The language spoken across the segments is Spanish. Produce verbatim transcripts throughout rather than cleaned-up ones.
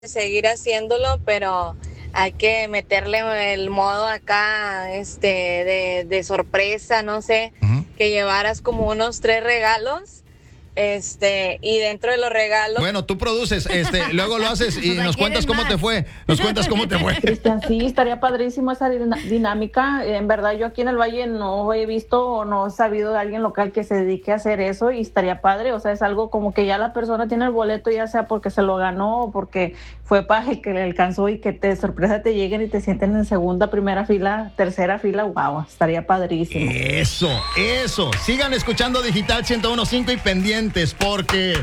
seguir haciéndolo, pero hay que meterle el modo acá, este, de, de sorpresa, no sé, uh-huh. que llevaras como unos tres regalos. Este, y dentro de los regalos. Bueno, tú produces, este, luego lo haces y nos cuentas cómo te fue. Nos cuentas cómo te fue. Cristian, sí, estaría padrísimo esa dinámica. En verdad, yo aquí en el Valle no he visto o no he sabido de alguien local que se dedique a hacer eso y estaría padre. O sea, es algo como que ya la persona tiene el boleto, ya sea porque se lo ganó o porque fue para el que le alcanzó y que de sorpresa te lleguen y te sienten en segunda, primera fila, tercera fila. Wow, estaría padrísimo. Eso, eso. Sigan escuchando Digital ciento uno punto cinco y pendientes porque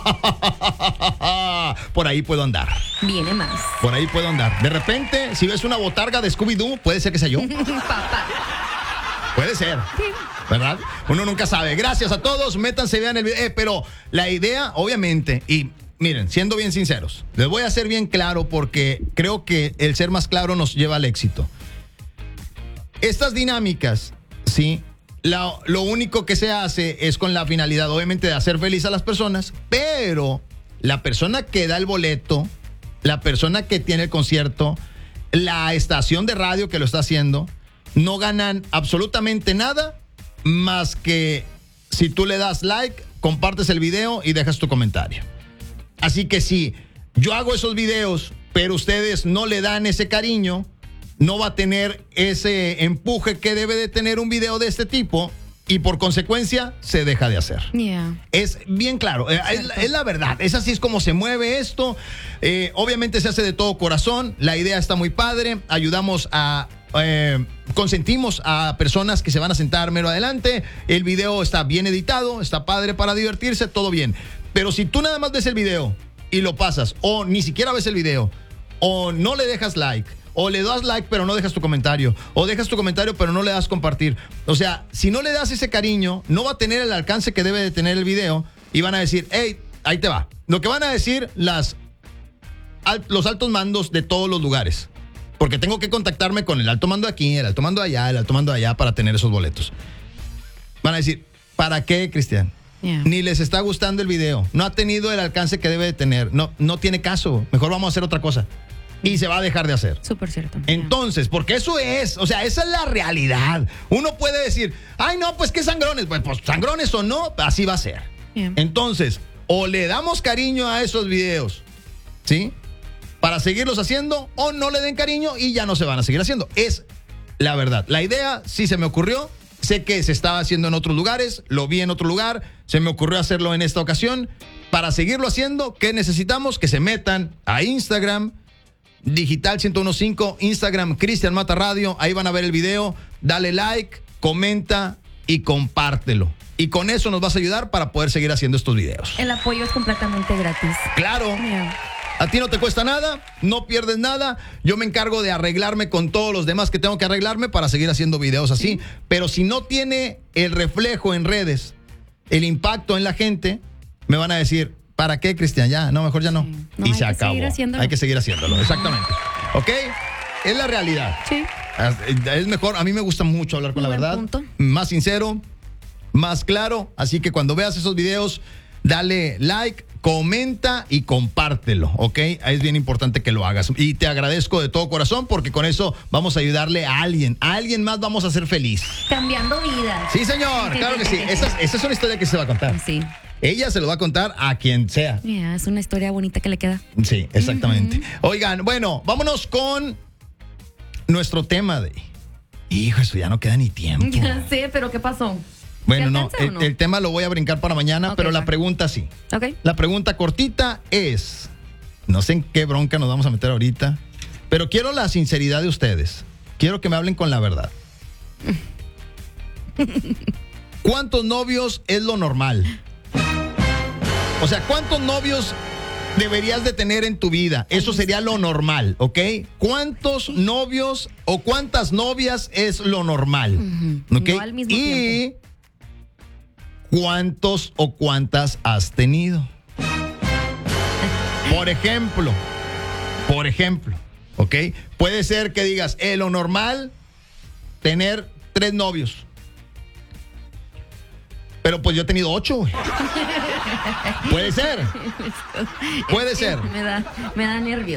por ahí puedo andar. Viene más. Por ahí puedo andar. De repente, si ves una botarga de Scooby-Doo, puede ser que sea yo. Papá. Puede ser. Sí. ¿Verdad? Uno nunca sabe. Gracias a todos. Métanse, vean el video. Eh, pero la idea, obviamente, y miren, siendo bien sinceros, les voy a hacer bien claro porque creo que el ser más claro nos lleva al éxito. Estas dinámicas, sí, La, lo único que se hace es con la finalidad, obviamente, de hacer feliz a las personas, pero la persona que da el boleto, la persona que tiene el concierto, la estación de radio que lo está haciendo, no ganan absolutamente nada más que si tú le das like, compartes el video y dejas tu comentario. Así que si yo hago esos videos, pero ustedes no le dan ese cariño, no va a tener ese empuje que debe de tener un video de este tipo y por consecuencia se deja de hacer. Yeah. Es bien claro, es, es la verdad, es así es como se mueve esto. Eh, obviamente se hace de todo corazón, la idea está muy padre, ayudamos a... Eh, consentimos a personas que se van a sentar mero adelante, el video está bien editado, está padre para divertirse, todo bien. Pero si tú nada más ves el video y lo pasas, o ni siquiera ves el video, o no le dejas like, o le das like pero no dejas tu comentario, o dejas tu comentario pero no le das compartir, o sea, si no le das ese cariño, no va a tener el alcance que debe de tener el video y van a decir, hey, ahí te va. Lo que van a decir las, al, los altos mandos de todos los lugares, porque tengo que contactarme con el alto mando de aquí, el alto mando de allá, el alto mando de allá para tener esos boletos. Van a decir, ¿para qué, Cristian? Yeah. Ni les está gustando el video, no ha tenido el alcance que debe de tener, no, no tiene caso, mejor vamos a hacer otra cosa. Y se va a dejar de hacer. Súper cierto. Entonces, porque eso es, o sea, esa es la realidad. Uno puede decir, ay, no, pues qué sangrones. Pues, pues sangrones o no, así va a ser. Yeah. Entonces, o le damos cariño a esos videos, ¿sí? Para seguirlos haciendo, o no le den cariño y ya no se van a seguir haciendo. Es la verdad. La idea sí se me ocurrió. Sé que se estaba haciendo en otros lugares, lo vi en otro lugar, se me ocurrió hacerlo en esta ocasión. Para seguirlo haciendo, ¿qué necesitamos? Que se metan a Instagram, Digital ciento uno punto cinco, Instagram Cristian Mata Radio, ahí van a ver el video, dale like, comenta y compártelo. Y con eso nos vas a ayudar para poder seguir haciendo estos videos. El apoyo es completamente gratis. Claro. Yeah. A ti no te cuesta nada, no pierdes nada. Yo me encargo de arreglarme con todos los demás que tengo que arreglarme para seguir haciendo videos así. Sí. Pero si no tiene el reflejo en redes, el impacto en la gente, me van a decir, ¿para qué, Cristian? Ya, no, mejor ya no. Sí. No, y hay se que acabó. seguir haciéndolo. Hay que seguir haciéndolo, exactamente. ¿Ok? Es la realidad. Sí. Es mejor, a mí me gusta mucho hablar con Muy la buen verdad. punto. Más sincero, más claro. Así que cuando veas esos videos, dale like, comenta y compártelo, ¿ok? Es bien importante que lo hagas. Y te agradezco de todo corazón porque con eso vamos a ayudarle a alguien. A alguien más vamos a ser feliz. Cambiando vidas. Sí, señor. Claro que sí. Esa, esa es una historia que se va a contar. Sí. Ella se lo va a contar a quien sea. Yeah, es una historia bonita que le queda. Sí, exactamente. Uh-huh. Oigan, bueno, vámonos con nuestro tema de... Hijo, eso ya no queda ni tiempo. Ya sé, pero ¿qué pasó? Bueno, no el, no, el tema lo voy a brincar para mañana, okay, pero la pregunta sí. Okay. La pregunta cortita es, no sé en qué bronca nos vamos a meter ahorita, pero quiero la sinceridad de ustedes. Quiero que me hablen con la verdad. ¿Cuántos novios es lo normal? O sea, ¿cuántos novios deberías de tener en tu vida? Eso sería lo normal, ¿ok? ¿Cuántos novios o cuántas novias es lo normal? Uh-huh. ¿Okay? No al mismo y tiempo. ¿cuántos o cuántas has tenido? Por ejemplo, por ejemplo, ¿ok? Puede ser que digas, eh, lo normal, tener tres novios. Pero pues yo he tenido ocho, güey. Puede ser. Puede Es que ser. Me da, me da nervios.